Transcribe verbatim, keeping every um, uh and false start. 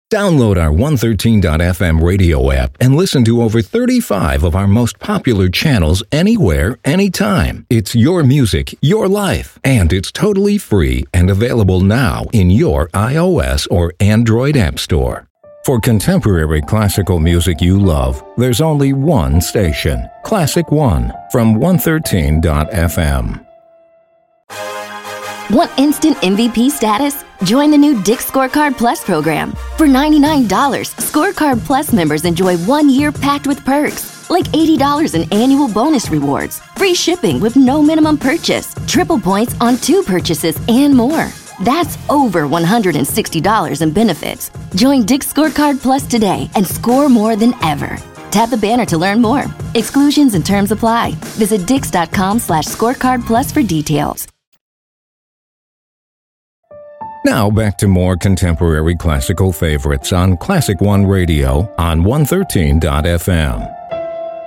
Download our one thirteen dot f m radio app and listen to over thirty-five of our most popular channels anywhere, anytime. It's your music, your life, and it's totally free and available now in your iOS or Android app store. For contemporary classical music you love, there's only one station, Classic One, from one thirteen dot f m. Want instant M V P status? Join the new Dick's Scorecard Plus program. For ninety-nine dollars, Scorecard Plus members enjoy one year packed with perks, like eighty dollars in annual bonus rewards, free shipping with no minimum purchase, triple points on two purchases, and more. That's over one hundred sixty dollars in benefits. Join Dick's Scorecard Plus today and score more than ever. Tap the banner to learn more. Exclusions and terms apply. Visit dix.com slash scorecard plus for details. Now back to more contemporary classical favorites on Classic One Radio on one thirteen dot f m.